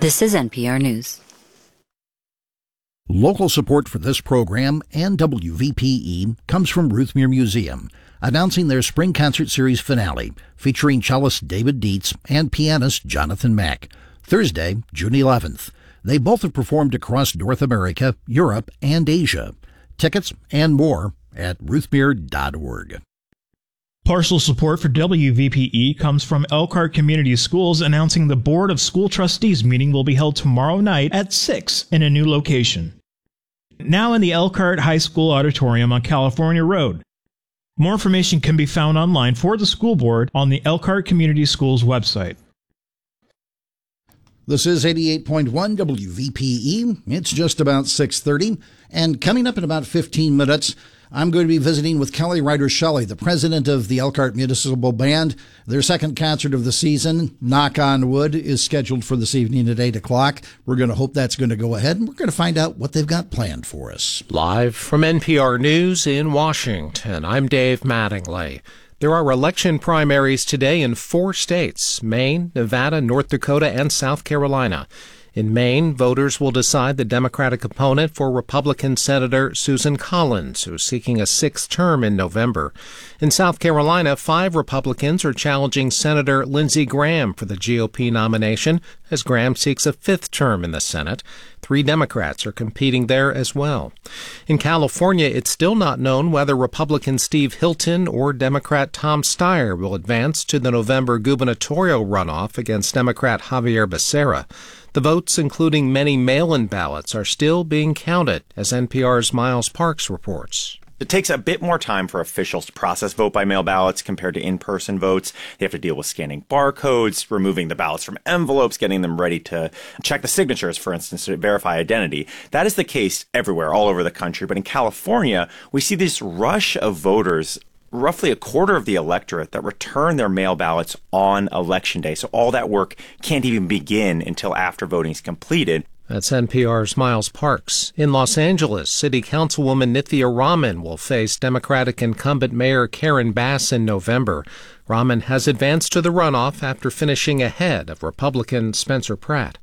This is NPR News. Local support for this program and WVPE comes from Ruthmere Museum, announcing their spring concert series finale, featuring cellist David Dietz and pianist Jonathan Mack, Thursday, June 11th. They both have performed across North America, Europe, and Asia. Tickets and more at ruthmere.org. Partial support for WVPE comes from Elkhart Community Schools, announcing the Board of School Trustees meeting will be held tomorrow night at 6 in a new location. Now in the Elkhart High School Auditorium on California Road. More information can be found online for the school board on the Elkhart Community Schools website. This is 88.1 WVPE. It's just about 6:30, and coming up in about 15 minutes, I'm going to be visiting with Kelly Ryder Shelley, the president of the Elkhart Municipal Band. Their second concert of the season, Knock on Wood, is scheduled for this evening at 8 o'clock. We're going to hope that's going to go ahead, and we're going to find out what they've got planned for us. Live from NPR News in Washington, I'm Dave Mattingly. There are election primaries today in 4 states: Maine, Nevada, North Dakota, and South Carolina. In Maine, voters will decide the Democratic opponent for Republican Senator Susan Collins, who's seeking a 6th term in November. In South Carolina, 5 Republicans are challenging Senator Lindsey Graham for the GOP nomination, as Graham seeks a 5th term in the Senate. 3 Democrats are competing there as well. In California, it's still not known whether Republican Steve Hilton or Democrat Tom Steyer will advance to the November gubernatorial runoff against Democrat Javier Becerra. The votes, including many mail-in ballots, are still being counted, as NPR's Miles Parks reports. It takes a bit more time for officials to process vote-by-mail ballots compared to in-person votes. They have to deal with scanning barcodes, removing the ballots from envelopes, getting them ready to check the signatures, for instance, to verify identity. That is the case everywhere, all over the country. But in California, we see this rush of voters, roughly a quarter of the electorate, that return their mail ballots on Election Day. So all that work can't even begin until after voting is completed. That's NPR's Miles Parks. In Los Angeles, City Councilwoman Nithya Raman will face Democratic incumbent Mayor Karen Bass in November. Raman has advanced to the runoff after finishing ahead of Republican Spencer Pratt.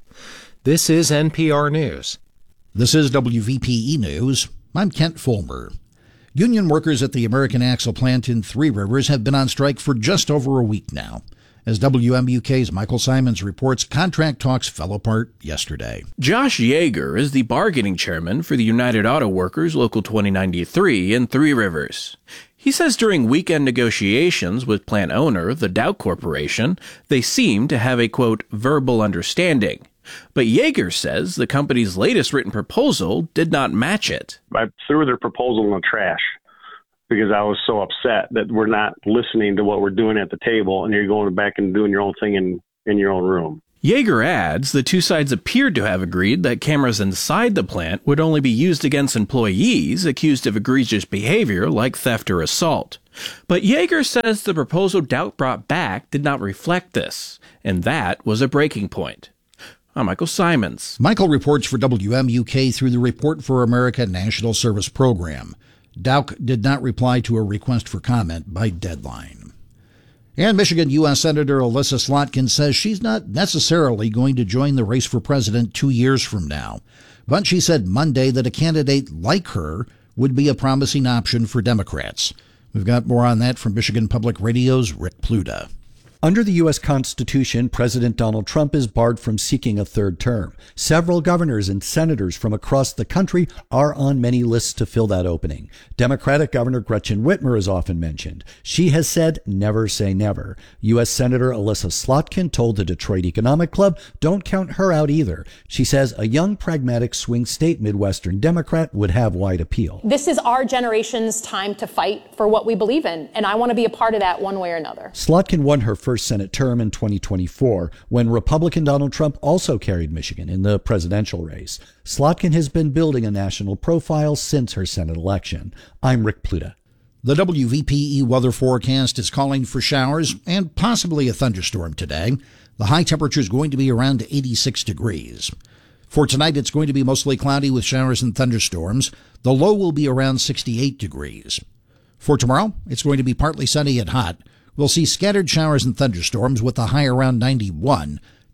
This is NPR News. This is WVPE News. I'm Kent Fulmer. Union workers at the American Axle plant in Three Rivers have been on strike for just over a week now. As WMUK's Michael Simons reports, contract talks fell apart yesterday. Josh Yeager is the bargaining chairman for the United Auto Workers Local 2093 in Three Rivers. He says during weekend negotiations with plant owner, the Dow Corporation, they seemed to have a, quote, verbal understanding. But Yeager says the company's latest written proposal did not match it. I threw their proposal in the trash because I was so upset that we're not listening to what we're doing at the table and you're going back and doing your own thing in your own room. Yeager adds the two sides appeared to have agreed that cameras inside the plant would only be used against employees accused of egregious behavior like theft or assault. But Yeager says the proposal Dow brought back did not reflect this, and that was a breaking point. I'm Michael Simons. Michael reports for WMUK through the Report for America National Service Program. Dow did not reply to a request for comment by deadline. And Michigan U.S. Senator Elissa Slotkin says she's not necessarily going to join the race for president 2 years from now. But she said Monday that a candidate like her would be a promising option for Democrats. We've got more on that from Michigan Public Radio's Rick Pluta. Under the U.S. Constitution, President Donald Trump is barred from seeking a third term. Several governors and senators from across the country are on many lists to fill that opening. Democratic Governor Gretchen Whitmer is often mentioned. She has said, never say never. U.S. Senator Elissa Slotkin told the Detroit Economic Club, don't count her out either. She says a young, pragmatic, swing state Midwestern Democrat would have wide appeal. This is our generation's time to fight for what we believe in, and I want to be a part of that one way or another. Slotkin won her first Senate term in 2024, when Republican Donald Trump also carried Michigan in the presidential race. Slotkin has been building a national profile since her Senate election. I'm Rick Pluta. The WVPE weather forecast is calling for showers and possibly a thunderstorm today. The high temperature is going to be around 86 degrees. For tonight, it's going to be mostly cloudy with showers and thunderstorms. The low will be around 68 degrees. For tomorrow, it's going to be partly sunny and hot. We'll see scattered showers and thunderstorms with a high around 91.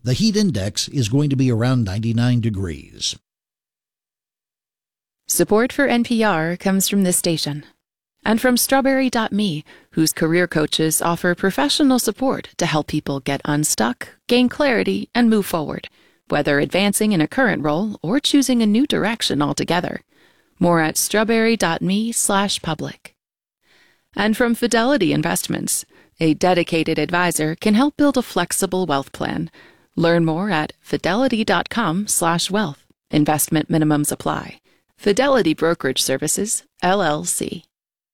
The heat index is going to be around 99 degrees. Support for NPR comes from this station and from Strawberry.me, whose career coaches offer professional support to help people get unstuck, gain clarity, and move forward, whether advancing in a current role or choosing a new direction altogether. More at strawberry.me/public. And from Fidelity Investments, a dedicated advisor can help build a flexible wealth plan. Learn more at fidelity.com/wealth. Investment minimums apply. Fidelity Brokerage Services, LLC.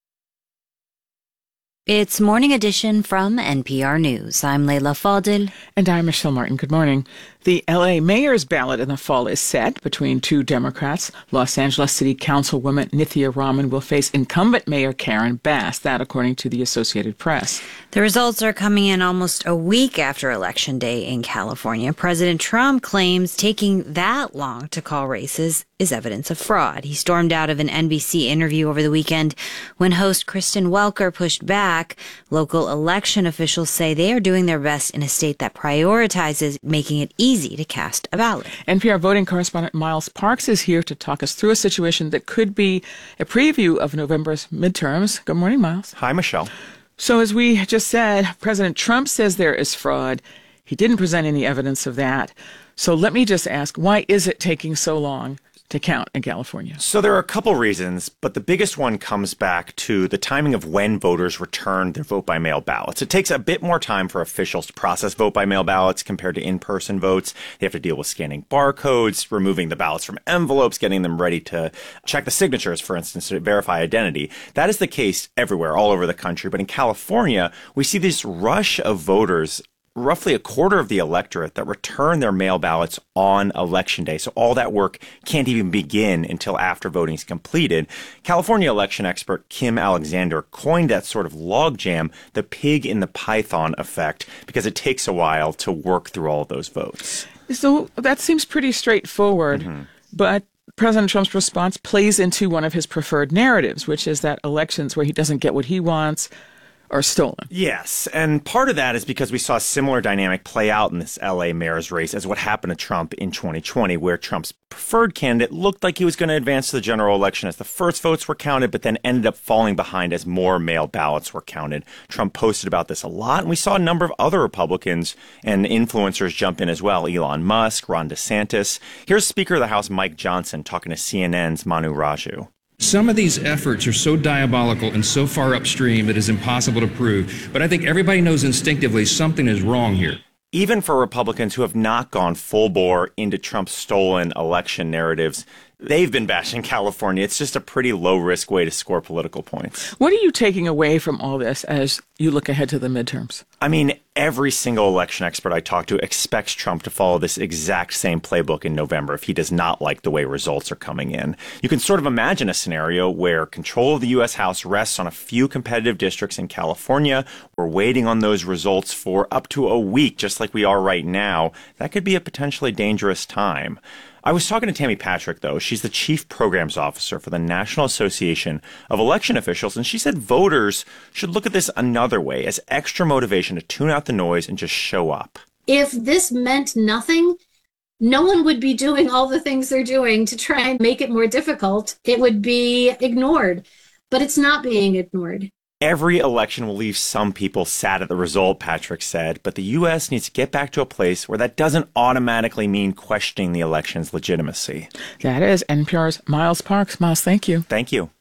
It's Morning Edition from NPR News. I'm Leila Fadil. And I'm Michelle Martin. Good morning. The L.A. mayor's ballot in the fall is set between two Democrats. Los Angeles City Councilwoman Nithya Raman will face incumbent Mayor Karen Bass, that according to the Associated Press. The results are coming in almost a week after Election Day in California. President Trump claims taking that long to call races is evidence of fraud. He stormed out of an NBC interview over the weekend when host Kristen Welker pushed back. Local election officials say they are doing their best in a state that prioritizes making it easy to cast a ballot. NPR voting correspondent Miles Parks is here to talk us through a situation that could be a preview of November's midterms. Good morning, Miles. Hi, Michelle. So as we just said, President Trump says there is fraud. He didn't present any evidence of that. So let me just ask, why is it taking so long to count in California? So there are a couple reasons, but the biggest one comes back to the timing of when voters return their vote-by-mail ballots. It takes a bit more time for officials to process vote-by-mail ballots compared to in-person votes. They have to deal with scanning barcodes, removing the ballots from envelopes, getting them ready to check the signatures, for instance, to verify identity. That is the case everywhere, all over the country. But in California, we see this rush of voters, roughly a quarter of the electorate, that return their mail ballots on Election Day. So all that work can't even begin until after voting is completed. California election expert Kim Alexander coined that sort of logjam the pig in the python effect, because it takes a while to work through all of those votes. So that seems pretty straightforward, but President Trump's response plays into one of his preferred narratives, which is that elections where he doesn't get what he wants are stolen. Yes, and part of that is because we saw a similar dynamic play out in this L.A. mayor's race as what happened to Trump in 2020, where Trump's preferred candidate looked like he was going to advance to the general election as the first votes were counted, but then ended up falling behind as more mail ballots were counted. Trump posted about this a lot, and we saw a number of other Republicans and influencers jump in as well. Elon Musk, Ron DeSantis. Here's Speaker of the House Mike Johnson talking to CNN's Manu Raju. Some of these efforts are so diabolical and so far upstream it is impossible to prove. But I think everybody knows instinctively something is wrong here. Even for Republicans who have not gone full bore into Trump's stolen election narratives, they've been bashing California. It's just a pretty low-risk way to score political points. What are you taking away from all this as you look ahead to the midterms? I mean, every single election expert I talk to expects Trump to follow this exact same playbook in November if he does not like the way results are coming in. You can sort of imagine a scenario where control of the U.S. House rests on a few competitive districts in California. We're waiting on those results for up to a week, just like we are right now. That could be a potentially dangerous time. I was talking to Tammy Patrick, though. She's the Chief Programs Officer for the National Association of Election Officials, and she said voters should look at this another way, as extra motivation to tune out the noise and just show up. If this meant nothing, no one would be doing all the things they're doing to try and make it more difficult. It would be ignored, but it's not being ignored. Every election will leave some people sad at the result, Patrick said, but the U.S. needs to get back to a place where that doesn't automatically mean questioning the election's legitimacy. That is NPR's Miles Parks. Miles, thank you. Thank you.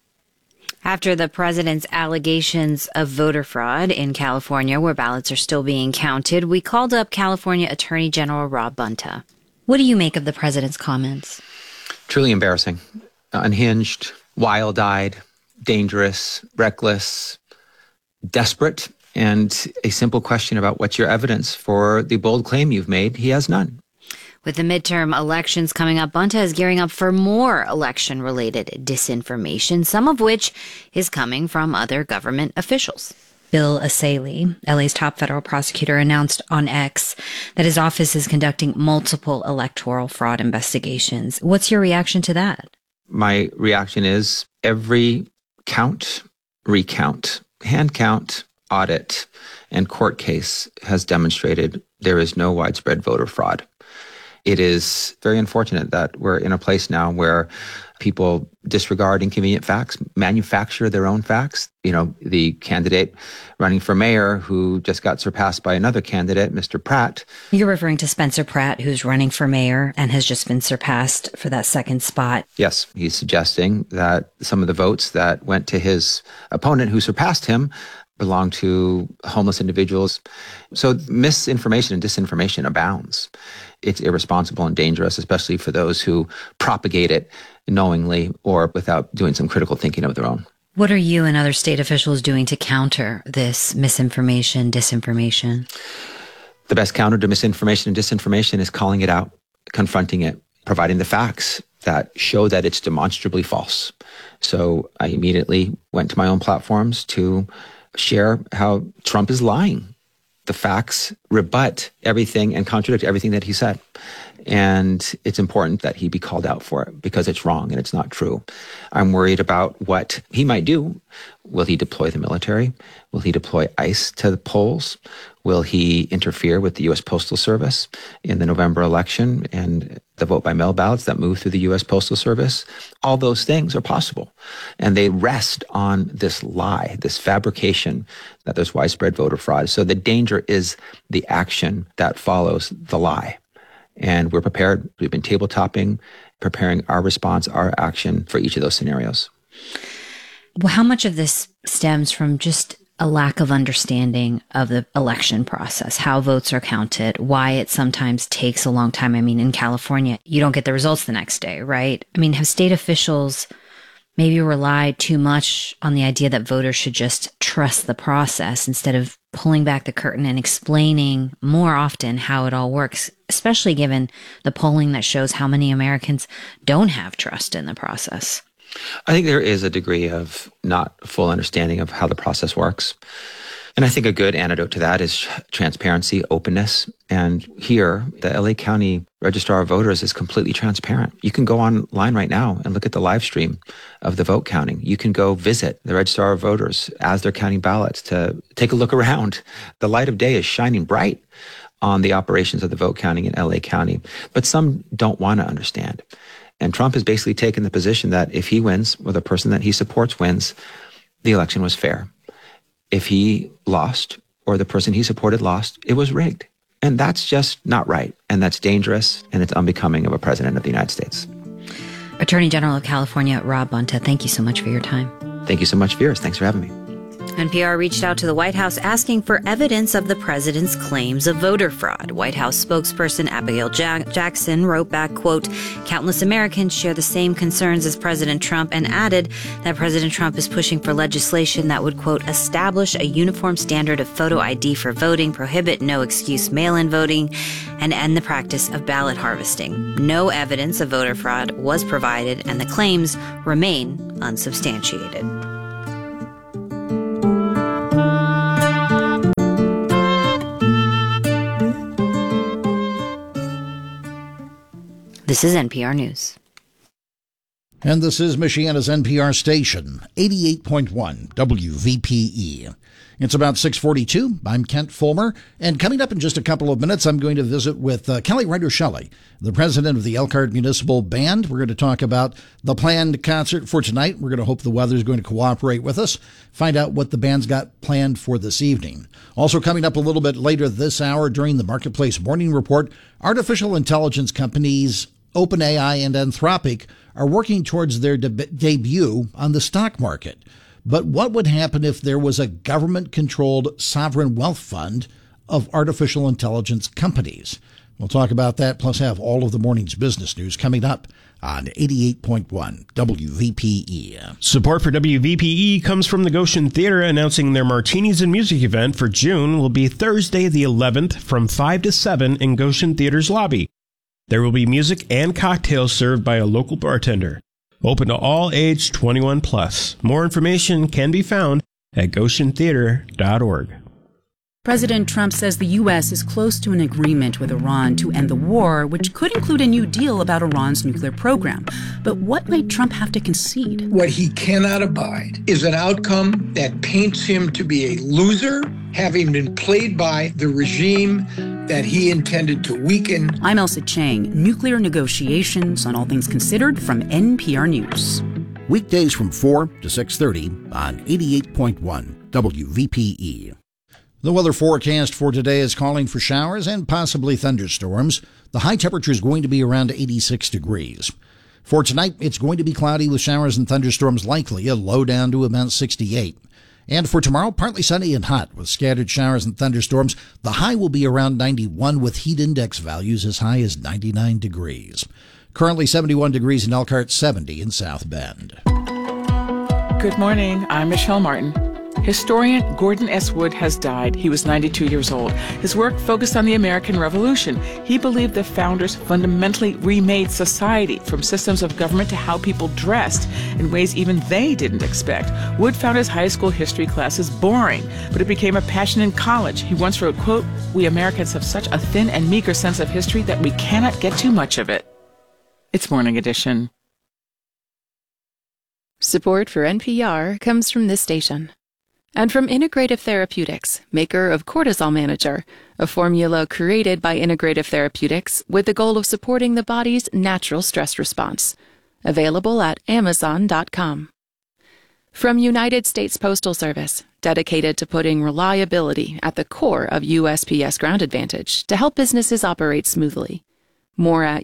After the president's allegations of voter fraud in California, where ballots are still being counted, we called up California Attorney General Rob Bonta. What do you make of the president's comments? Truly embarrassing, unhinged, wild-eyed, dangerous, reckless, desperate, and a simple question about what's your evidence for the bold claim you've made. He has none. With the midterm elections coming up, Bonta is gearing up for more election-related disinformation, some of which is coming from other government officials. Bill Asalee, LA's top federal prosecutor, announced on X that his office is conducting multiple electoral fraud investigations. What's your reaction to that? My reaction is every count, recount, hand count audit and court case has demonstrated there is no widespread voter fraud. It is very unfortunate that we're in a place now where people disregard inconvenient facts, manufacture their own facts. You know, the candidate running for mayor who just got surpassed by another candidate, Mr. Pratt. You're referring to Spencer Pratt, who's running for mayor and has just been surpassed for that second spot. Yes, he's suggesting that some of the votes that went to his opponent who surpassed him belong to homeless individuals. So misinformation and disinformation abounds. It's irresponsible and dangerous, especially for those who propagate it knowingly or without doing some critical thinking of their own. What are you and other state officials doing to counter this misinformation, disinformation? The best counter to misinformation and disinformation is calling it out, confronting it, providing the facts that show that it's demonstrably false. So I immediately went to my own platforms to share how Trump is lying. The facts rebut everything and contradict everything that he said. And it's important that he be called out for it because it's wrong and it's not true. I'm worried about what he might do. Will he deploy the military? Will he deploy ICE to the polls? Will he interfere with the U.S. Postal Service in the November election and the vote by mail ballots that move through the U.S. Postal Service? All those things are possible. And they rest on this lie, this fabrication that there's widespread voter fraud. So the danger is the action that follows the lie. And we're prepared. We've been tabletopping, preparing our response, our action for each of those scenarios. Well, how much of this stems from just a lack of understanding of the election process, how votes are counted, why it sometimes takes a long time? I mean, in California, you don't get the results the next day, right? I mean, have state officials maybe relied too much on the idea that voters should just trust the process instead of pulling back the curtain and explaining more often how it all works, especially given the polling that shows how many Americans don't have trust in the process? I think there is a degree of not full understanding of how the process works. And I think a good antidote to that is transparency, openness. And here, the LA County Registrar of Voters is completely transparent. You can go online right now and look at the live stream of the vote counting. You can go visit the Registrar of Voters as they're counting ballots to take a look around. The light of day is shining bright on the operations of the vote counting in LA County. But some don't want to understand. And Trump has basically taken the position that if he wins, or the person that he supports wins, the election was fair. If he lost, or the person he supported lost, it was rigged. And that's just not right. And that's dangerous, and it's unbecoming of a president of the United States. Attorney General of California, Rob Bonta, thank you so much for your time. Thank you so much, Veers. Thanks for having me. NPR reached out to the White House asking for evidence of the president's claims of voter fraud. White House spokesperson Abigail Jackson wrote back, quote, "Countless Americans share the same concerns as President Trump," and added that President Trump is pushing for legislation that would, quote, "establish a uniform standard of photo ID for voting, prohibit no-excuse mail-in voting, and end the practice of ballot harvesting." No evidence of voter fraud was provided, and the claims remain unsubstantiated. This is NPR News. And this is Michiana's NPR station, 88.1 WVPE. It's about 6:42. I'm Kent Fulmer. And coming up in just a couple of minutes, I'm going to visit with Kelly Ryder-Shelley, the president of the Elkhart Municipal Band. We're going to talk about the planned concert for tonight. We're going to hope the weather is going to cooperate with us, find out what the band's got planned for this evening. Also coming up a little bit later this hour during the Marketplace Morning Report, artificial intelligence companies OpenAI and Anthropic are working towards their debut on the stock market. But what would happen if there was a government-controlled sovereign wealth fund of artificial intelligence companies? We'll talk about that, plus have all of the morning's business news coming up on 88.1 WVPE. Support for WVPE comes from the Goshen Theater, announcing their Martinis and Music event for June will be Thursday the 11th from 5 to 7 in Goshen Theater's lobby. There will be music and cocktails served by a local bartender. Open to all age 21 plus. More information can be found at goshentheater.org. President Trump says the U.S. is close to an agreement with Iran to end the war, which could include a new deal about Iran's nuclear program. But what might Trump have to concede? What he cannot abide is an outcome that paints him to be a loser, having been played by the regime that he intended to weaken. I'm Elsa Chang. Nuclear negotiations on All Things Considered from NPR News. Weekdays from 4 to 6:30 on 88.1 WVPE. The weather forecast for today is calling for showers and possibly thunderstorms. The high temperature is going to be around 86 degrees. For tonight, it's going to be cloudy with showers and thunderstorms likely, a low down to about 68. And for tomorrow, partly sunny and hot with scattered showers and thunderstorms. The high will be around 91 with heat index values as high as 99 degrees. Currently 71 degrees in Elkhart, 70 in South Bend. Good morning. I'm Michelle Martin. Historian Gordon S. Wood has died. He was 92 years old. His work focused on the American Revolution. He believed the founders fundamentally remade society, from systems of government to how people dressed, in ways even they didn't expect. Wood found his high school history classes boring, but it became a passion in college. He once wrote, quote, "We Americans have such a thin and meager sense of history that we cannot get too much of it." It's Morning Edition. Support for NPR comes from this station. And from Integrative Therapeutics, maker of Cortisol Manager, a formula created by Integrative Therapeutics with the goal of supporting the body's natural stress response. Available at Amazon.com. From United States Postal Service, dedicated to putting reliability at the core of USPS Ground Advantage to help businesses operate smoothly. More at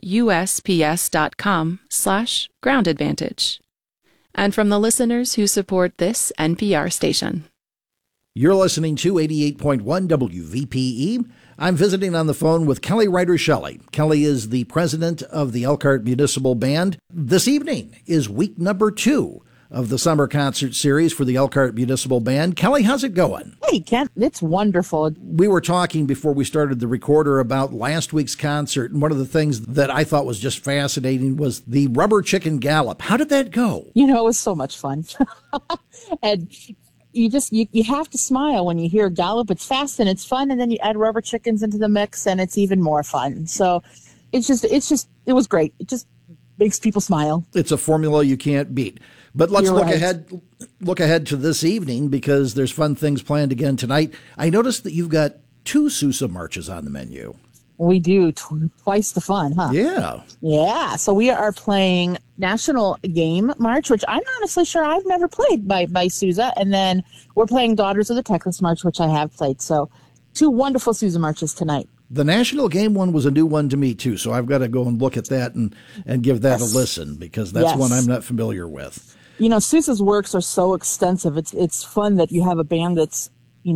USPS.com/Ground Advantage. And from the listeners who support this NPR station. You're listening to 88.1 WVPE. I'm visiting on the phone with Kelly Ryder-Shelley. Kelly is the president of the Elkhart Municipal Band. This evening is week number 2 of the summer concert series for the Elkhart Municipal Band. Kelly, how's it going? Hey, Kent, it's wonderful. We were talking before we started the recorder about last week's concert, and one of the things that I thought was just fascinating was the Rubber Chicken Gallop. How did that go? You know, it was so much fun. And you have to smile when you hear gallop. It's fast and it's fun, and then you add rubber chickens into the mix, and it's even more fun. So it was great. It just makes people smile. It's a formula you can't beat. But let's You're look right. look ahead to this evening, because there's fun things planned again tonight. I noticed that you've got 2 Sousa marches on the menu. We do twice the fun, huh? Yeah. Yeah. So we are playing National Game March, which I'm honestly sure I've never played by Sousa. And then we're playing Daughters of the Teclis March, which I have played. So 2 wonderful Sousa marches tonight. The National Game one was a new one to me, too, so I've got to go and look at that and give that a listen, because that's one I'm not familiar with. You know, Sousa's works are so extensive. It's fun that you have a band that's,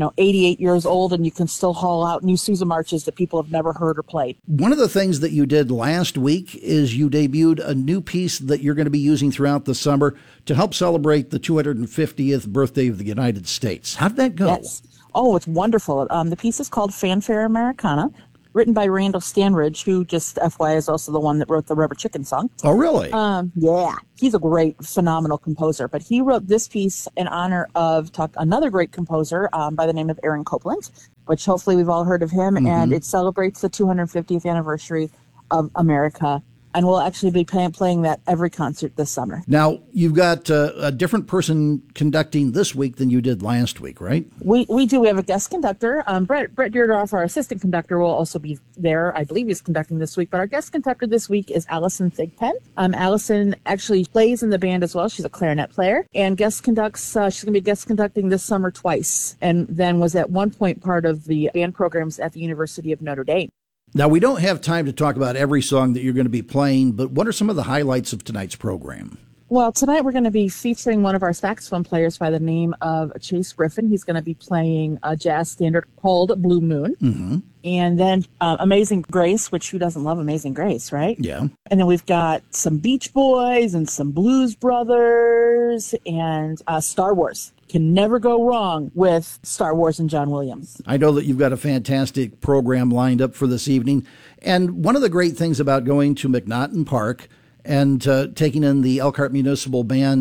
88 years old, and you can still haul out new Sousa marches that people have never heard or played. One of the things that you did last week is you debuted a new piece that you're going to be using throughout the summer to help celebrate the 250th birthday of the United States. How did that go? Yes. Oh, it's wonderful. The piece is called Fanfare Americana, written by Randall Stanridge, who, just FYI, is also the one that wrote the Rubber Chicken song. Oh, really? Yeah. He's a great, phenomenal composer. But he wrote this piece in honor of another great composer by the name of Aaron Copland, which hopefully we've all heard of him. Mm-hmm. And it celebrates the 250th anniversary of America. And we'll actually be playing that every concert this summer. Now, you've got a different person conducting this week than you did last week, right? We do. We have a guest conductor. Brett Deardorff, our assistant conductor, will also be there. I believe he's conducting this week. But our guest conductor this week is Allison Thigpen. Allison actually plays in the band as well. She's a clarinet player and guest conducts. She's going to be guest conducting this summer twice, and then was at one point part of the band programs at the University of Notre Dame. Now, we don't have time to talk about every song that you're going to be playing, but what are some of the highlights of tonight's program? Well, tonight we're going to be featuring one of our saxophone players by the name of Chase Griffin. He's going to be playing a jazz standard called Blue Moon. Mm-hmm. And then Amazing Grace, which who doesn't love Amazing Grace, right? Yeah. And then we've got some Beach Boys and some Blues Brothers and Star Wars. Can never go wrong with Star Wars and John Williams. I know that you've got a fantastic program lined up for this evening. And one of the great things about going to McNaughton Park and taking in the Elkhart Municipal Band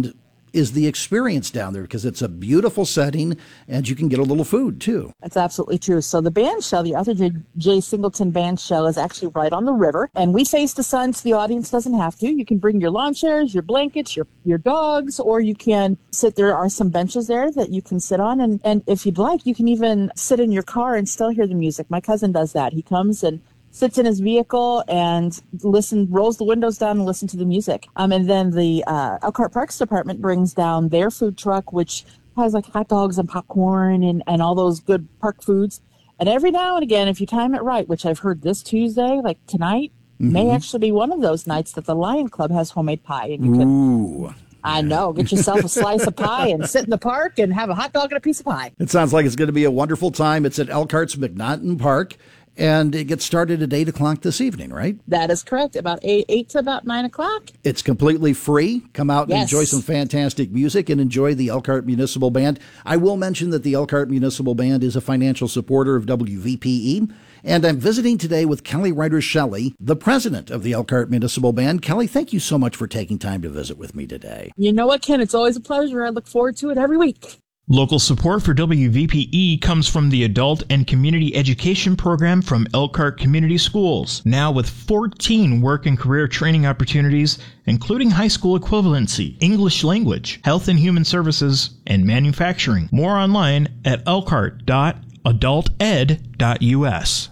is the experience down there, because it's a beautiful setting and you can get a little food too. That's absolutely true. So the band shell, the Arthur J. Singleton band shell, is actually right on the river, and we face the sun so the audience doesn't have to. You can bring your lawn chairs, your blankets, your dogs, or you can sit. There are some benches there that you can sit on, and if you'd like, you can even sit in your car and still hear the music. My cousin does that. He comes and sits in his vehicle and rolls the windows down and listen to the music. And then the Elkhart Parks Department brings down their food truck, which has like hot dogs and popcorn and all those good park foods. And every now and again, if you time it right, which I've heard this Tuesday, like tonight, may actually be one of those nights that the Lion Club has homemade pie. And you can, I know, get yourself a slice of pie and sit in the park and have a hot dog and a piece of pie. It sounds like it's going to be a wonderful time. It's at Elkhart's McNaughton Park. And it gets started at 8 o'clock this evening, right? That is correct. About 8 to about 9 o'clock. It's completely free. Come out and enjoy some fantastic music and enjoy the Elkhart Municipal Band. I will mention that the Elkhart Municipal Band is a financial supporter of WVPE. And I'm visiting today with Kelly Ryder-Shelley, the president of the Elkhart Municipal Band. Kelly, thank you so much for taking time to visit with me today. You know what, Ken? It's always a pleasure. I look forward to it every week. Local support for WVPE comes from the Adult and Community Education Program from Elkhart Community Schools, now with 14 work and career training opportunities, including high school equivalency, English language, health and human services, and manufacturing. More online at elkhart.adulted.us.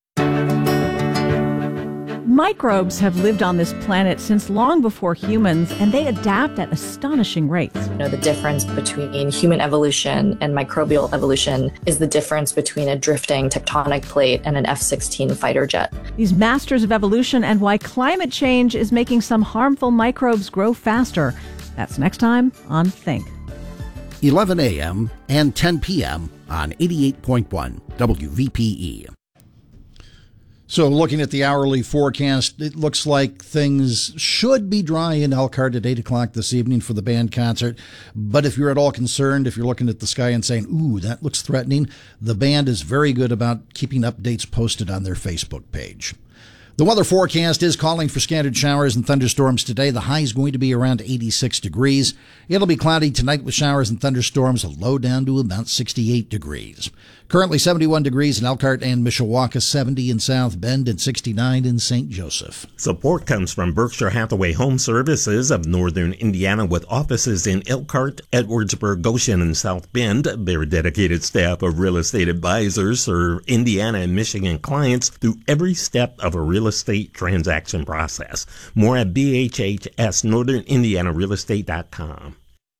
Microbes have lived on this planet since long before humans, and they adapt at astonishing rates. The difference between human evolution and microbial evolution is the difference between a drifting tectonic plate and an F-16 fighter jet. These masters of evolution and why climate change is making some harmful microbes grow faster. That's next time on Think. 11 a.m. and 10 p.m. on 88.1 WVPE. So looking at the hourly forecast, it looks like things should be dry in Elkhart at 8 o'clock this evening for the band concert. But if you're at all concerned, if you're looking at the sky and saying, ooh, that looks threatening, the band is very good about keeping updates posted on their Facebook page. The weather forecast is calling for scattered showers and thunderstorms today. The high is going to be around 86 degrees. It'll be cloudy tonight with showers and thunderstorms, a low down to about 68 degrees. Currently 71 degrees in Elkhart and Mishawaka, 70 in South Bend, and 69 in St. Joseph. Support comes from Berkshire Hathaway Home Services of Northern Indiana, with offices in Elkhart, Edwardsburg, Goshen, and South Bend. Their dedicated staff of real estate advisors serve Indiana and Michigan clients through every step of a real estate transaction process. More at BHHSNorthernIndianaRealEstate.com.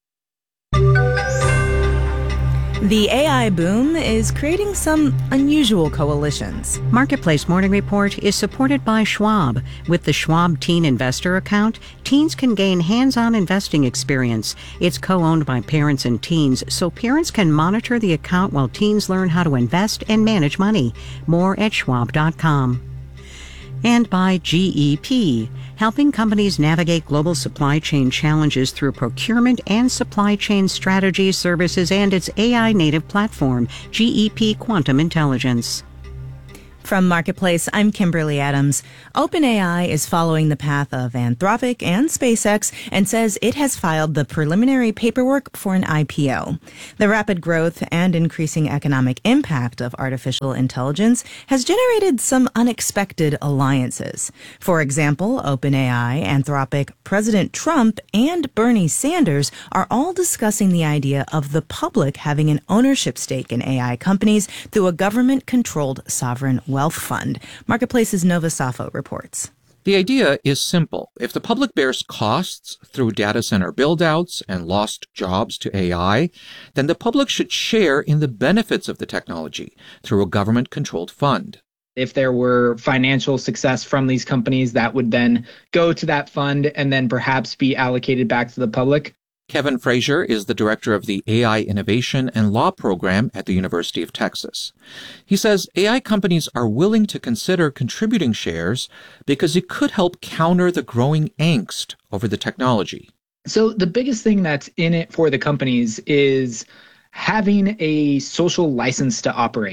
The AI boom is creating some unusual coalitions. Marketplace Morning Report is supported by Schwab. With the Schwab Teen Investor account, teens can gain hands-on investing experience. It's co-owned by parents and teens, so parents can monitor the account while teens learn how to invest and manage money. More at schwab.com. And by GEP, helping companies navigate global supply chain challenges through procurement and supply chain strategy services and its AI-native platform, GEP Quantum Intelligence. From Marketplace, I'm Kimberly Adams. OpenAI is following the path of Anthropic and SpaceX and says it has filed the preliminary paperwork for an IPO. The rapid growth and increasing economic impact of artificial intelligence has generated some unexpected alliances. For example, OpenAI, Anthropic, President Trump, and Bernie Sanders are all discussing the idea of the public having an ownership stake in AI companies through a government-controlled sovereign wealth fund. Marketplace's Nova Safo reports. The idea is simple. If the public bears costs through data center build-outs and lost jobs to AI, then the public should share in the benefits of the technology through a government-controlled fund. If there were financial success from these companies, that would then go to that fund and then perhaps be allocated back to the public. Kevin Frazier is the director of the AI Innovation and Law Program at the University of Texas. He says AI companies are willing to consider contributing shares because it could help counter the growing angst over the technology. So the biggest thing that's in it for the companies is having a social license to operate.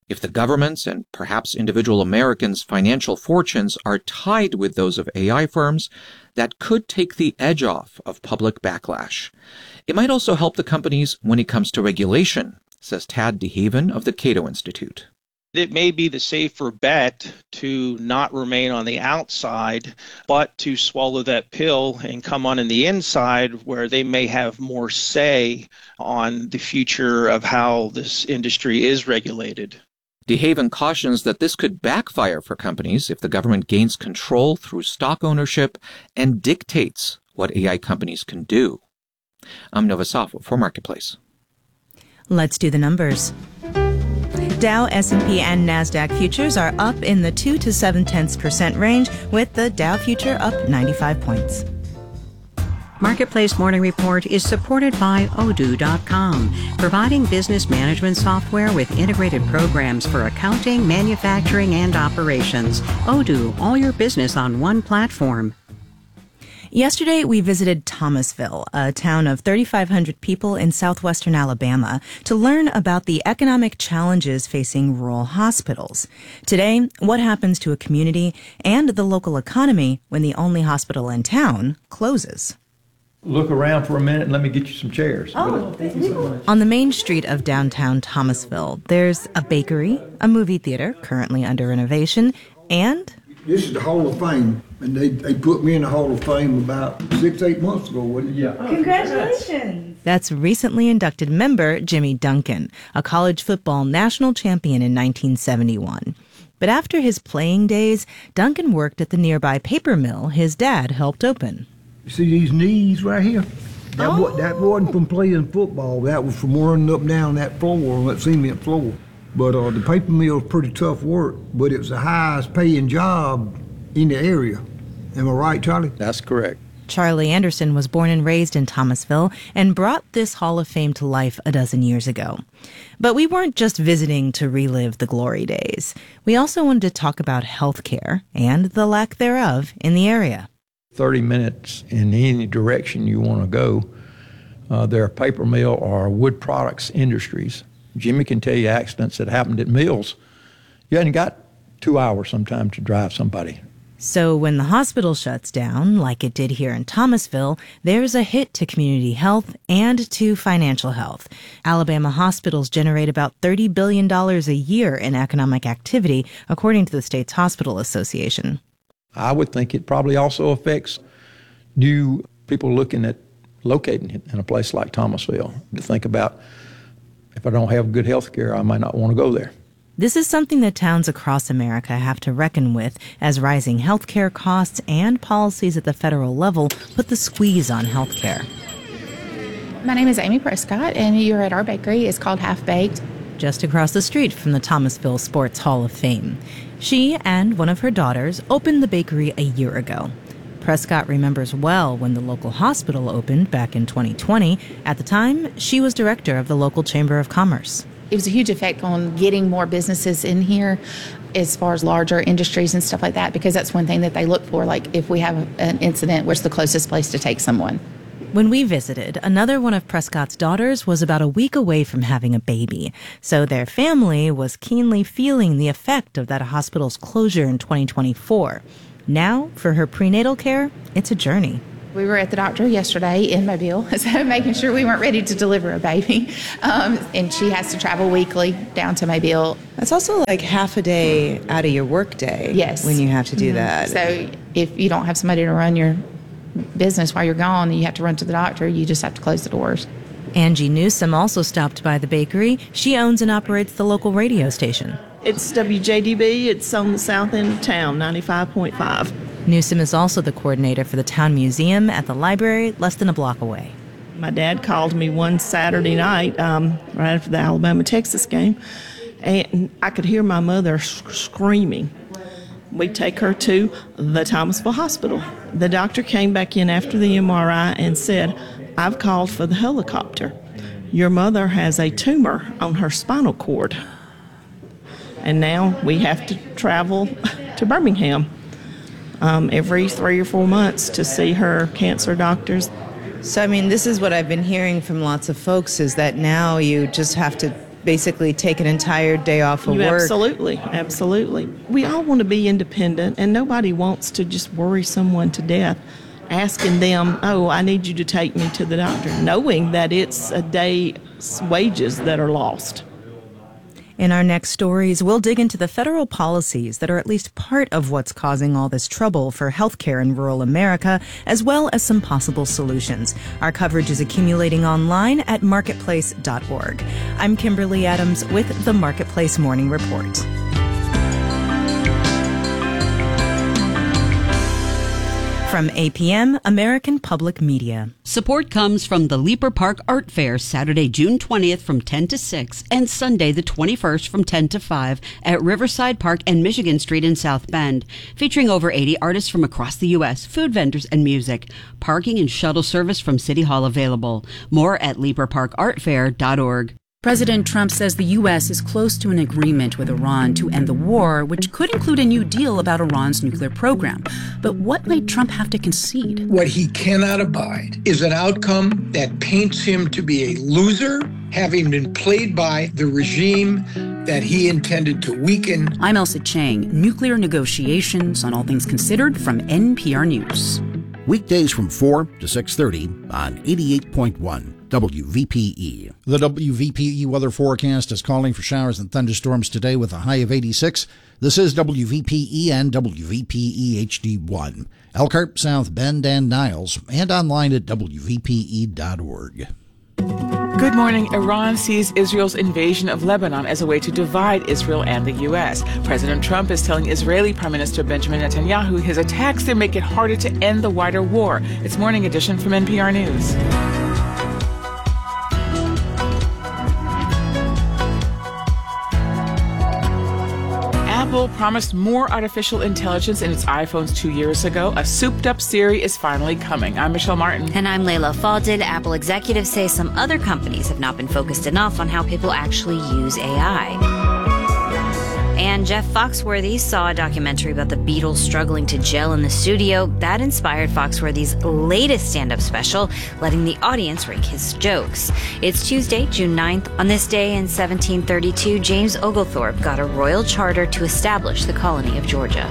If the government's and perhaps individual Americans' financial fortunes are tied with those of AI firms, that could take the edge off of public backlash. It might also help the companies when it comes to regulation, says Tad DeHaven of the Cato Institute. It may be the safer bet to not remain on the outside, but to swallow that pill and come on the inside where they may have more say on the future of how this industry is regulated. DeHaven cautions that this could backfire for companies if the government gains control through stock ownership and dictates what AI companies can do. I'm Nova Safo for Marketplace. Let's do the numbers. Dow, S&P, and NASDAQ futures are up in the 2 to 0.7% range, with the Dow future up 95 points. Marketplace Morning Report is supported by Odoo.com, providing business management software with integrated programs for accounting, manufacturing, and operations. Odoo, all your business on one platform. Yesterday, we visited Thomasville, a town of 3,500 people in southwestern Alabama, to learn about the economic challenges facing rural hospitals. Today, what happens to a community and the local economy when the only hospital in town closes. Look around for a minute and let me get you some chairs. Thank you so much. On the main street of downtown Thomasville, there's a bakery, a movie theater currently under renovation, and... This is the Hall of Fame, and they put me in the Hall of Fame about 6-8 months ago, wasn't it? Yeah. Congratulations! That's recently inducted member Jimmy Duncan, a college football national champion in 1971. But after his playing days, Duncan worked at the nearby paper mill his dad helped open. You see these knees right here? That wasn't from playing football. That was from running up and down that floor, that cement floor. But the paper mill is pretty tough work, but it was the highest paying job in the area. Am I right, Charlie? That's correct. Charlie Anderson was born and raised in Thomasville and brought this Hall of Fame to life a dozen years ago. But we weren't just visiting to relive the glory days. We also wanted to talk about health care and the lack thereof in the area. 30 minutes in any direction you want to go. There are paper mill or wood products industries. Jimmy can tell you accidents that happened at mills. You hadn't got 2 hours sometimes to drive somebody. So when the hospital shuts down, like it did here in Thomasville, there's a hit to community health and to financial health. Alabama hospitals generate about $30 billion a year in economic activity, according to the state's hospital association. I would think it probably also affects new people looking at locating in a place like Thomasville, to think about, if I don't have good health care, I might not want to go there. This is something that towns across America have to reckon with as rising health care costs and policies at the federal level put the squeeze on health care. My name is Amy Prescott, and you're at our bakery. It's called Half Baked. Just across the street from the Thomasville Sports Hall of Fame. She and one of her daughters opened the bakery a year ago. Prescott remembers well when the local hospital opened back in 2020. At the time, she was director of the local Chamber of Commerce. It was a huge effect on getting more businesses in here as far as larger industries and stuff like that, because that's one thing that they look for. Like if we have an incident, where's the closest place to take someone? When we visited, another one of Prescott's daughters was about a week away from having a baby. So their family was keenly feeling the effect of that hospital's closure in 2024. Now, for her prenatal care, it's a journey. We were at the doctor yesterday in Mobile, so making sure we weren't ready to deliver a baby. And she has to travel weekly down to Mobile. That's also like half a day out of your work day. Yes. When you have to do that. So if you don't have somebody to run your business while you're gone and you have to run to the doctor, you just have to close the doors. Angie Newsom also stopped by the bakery. She owns and operates the local radio station. It's WJDB. It's on the south end of town, 95.5. Newsom is also the coordinator for the town museum at the library less than a block away. My dad called me one Saturday night right after the Alabama-Texas game, and I could hear my mother screaming. We take her to the Thomasville Hospital. The doctor came back in after the MRI and said, "I've called for the helicopter. Your mother has a tumor on her spinal cord." And now we have to travel to Birmingham every 3 or 4 months to see her cancer doctors. So, I mean, this is what I've been hearing from lots of folks, is that now you just have to basically take an entire day off of work. Absolutely. We all want to be independent, and nobody wants to just worry someone to death, asking them, I need you to take me to the doctor, knowing that it's a day's wages that are lost. In our next stories, we'll dig into the federal policies that are at least part of what's causing all this trouble for healthcare in rural America, as well as some possible solutions. Our coverage is accumulating online at marketplace.org. I'm Kimberly Adams with the Marketplace Morning Report. From APM, American Public Media. Support comes from the Leaper Park Art Fair, Saturday, June 20th from 10 to 6 and Sunday the 21st from 10 to 5 at Riverside Park and Michigan Street in South Bend, featuring over 80 artists from across the U.S., food vendors, and music. Parking and shuttle service from City Hall available. More at leaperparkartfair.org. President Trump says the U.S. is close to an agreement with Iran to end the war, which could include a new deal about Iran's nuclear program. But what might Trump have to concede? What he cannot abide is an outcome that paints him to be a loser, having been played by the regime that he intended to weaken. I'm Elsa Chang. Nuclear negotiations on All Things Considered from NPR News. Weekdays from 4 to 6:30 on 88.1 WVPE. The WVPE weather forecast is calling for showers and thunderstorms today with a high of 86. This is WVPE and WVPE HD1. Elkhart, South Bend, and Niles, and online at WVPE.org. Good morning. Iran sees Israel's invasion of Lebanon as a way to divide Israel and the U.S. President Trump is telling Israeli Prime Minister Benjamin Netanyahu his attacks there make it harder to end the wider war. It's Morning Edition from NPR News. Apple promised more artificial intelligence in its iPhones 2 years ago. A souped-up Siri is finally coming. I'm Michelle Martin. And I'm Layla Falded. Apple executives say some other companies have not been focused enough on how people actually use AI. And Jeff Foxworthy saw a documentary about the Beatles struggling to gel in the studio. That inspired Foxworthy's latest stand-up special, letting the audience rank his jokes. It's Tuesday, June 9th. On this day in 1732, James Oglethorpe got a royal charter to establish the colony of Georgia.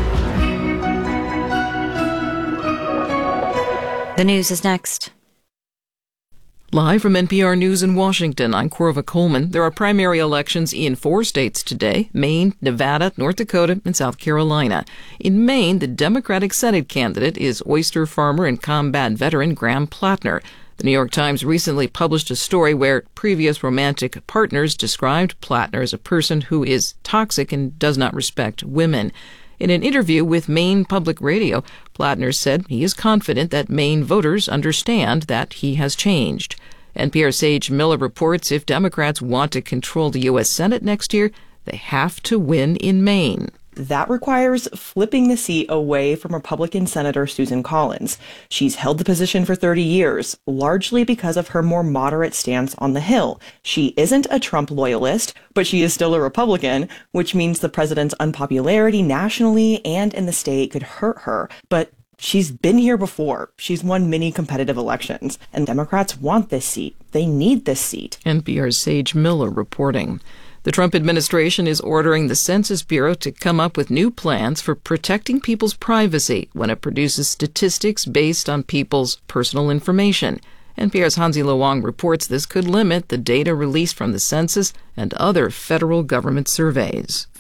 The news is next. Live from NPR News in Washington, I'm Corva Coleman. There are primary elections in 4 states today: Maine, Nevada, North Dakota, and South Carolina. In Maine, the Democratic Senate candidate is oyster farmer and combat veteran Graham Plattner. The New York Times recently published a story where previous romantic partners described Plattner as a person who is toxic and does not respect women. In an interview with Maine Public Radio, Plattner said he is confident that Maine voters understand that he has changed. NPR's Sage Miller reports if Democrats want to control the U.S. Senate next year, they have to win in Maine. That requires flipping the seat away from Republican Senator Susan Collins. She's held the position for 30 years, largely because of her more moderate stance on the Hill. She isn't a Trump loyalist, but she is still a Republican, which means the president's unpopularity nationally and in the state could hurt her. But she's been here before. She's won many competitive elections, and Democrats want this seat. They need this seat. NPR's Sage Miller reporting. The Trump administration is ordering the Census Bureau to come up with new plans for protecting people's privacy when it produces statistics based on people's personal information. NPR's Hansi Lo Wang reports this could limit the data released from the census and other federal government surveys.